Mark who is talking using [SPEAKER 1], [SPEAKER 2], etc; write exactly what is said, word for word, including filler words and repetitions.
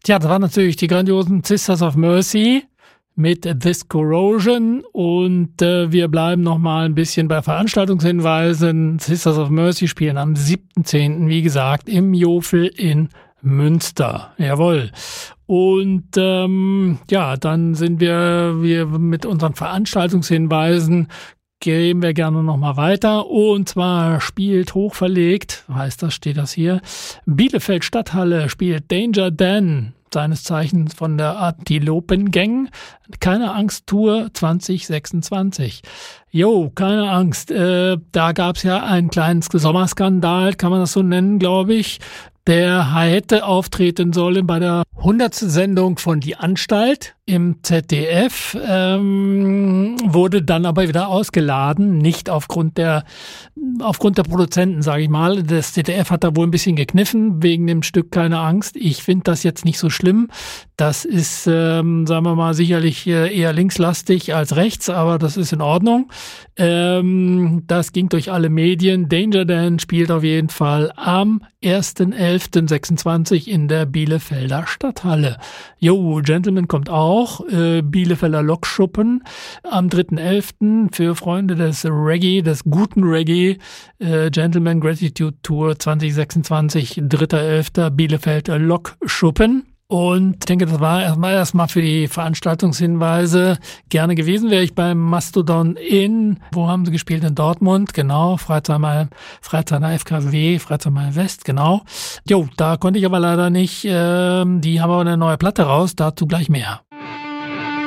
[SPEAKER 1] Tja, das waren natürlich die grandiosen Sisters of Mercy mit This Corrosion und äh, wir bleiben noch mal ein bisschen bei Veranstaltungshinweisen. Sisters of Mercy spielen am siebten zehnten wie gesagt, im Jofel in Münster. Jawohl. Und ähm, ja, dann sind wir, wir mit unseren Veranstaltungshinweisen gehen wir gerne noch mal weiter. Und zwar spielt hochverlegt, heißt das, steht das hier, Bielefeld Stadthalle spielt Danger Dan, seines Zeichens von der Antilopen Gang. Keine Angst Tour zwanzig sechsundzwanzig. Jo, keine Angst. Äh, da gab's ja einen kleinen Sommerskandal, kann man das so nennen, glaube ich. Der hätte auftreten sollen bei der hundertsten Sendung von Die Anstalt im Z D F, ähm, wurde dann aber wieder ausgeladen, nicht aufgrund der aufgrund der Produzenten, sage ich mal. Das Z D F hat da wohl ein bisschen gekniffen wegen dem Stück Keine Angst. Ich finde das jetzt nicht so schlimm. Das ist, ähm, sagen wir mal, sicherlich eher linkslastig als rechts, aber das ist in Ordnung. Ähm, das ging durch alle Medien. Danger Dan spielt auf jeden Fall am ersten elften sechsundzwanzig in der Bielefelder Stadthalle. Jo, Gentleman kommt auch, äh, Bielefelder Lokschuppen am dritten elften für Freunde des Reggae, des guten Reggae, äh, Gentleman Gratitude Tour zwanzig sechsundzwanzig, dritter elfter Bielefeld Lokschuppen. Und ich denke, das war erstmal erstmal für die Veranstaltungshinweise gerne gewesen. Wäre ich beim Mastodon in, wo haben sie gespielt? In Dortmund, genau, Freizheimer, Freizheimer F K W, Freizheimer West, genau. Jo, da konnte ich aber leider nicht, ähm, die haben aber eine neue Platte raus, dazu gleich mehr.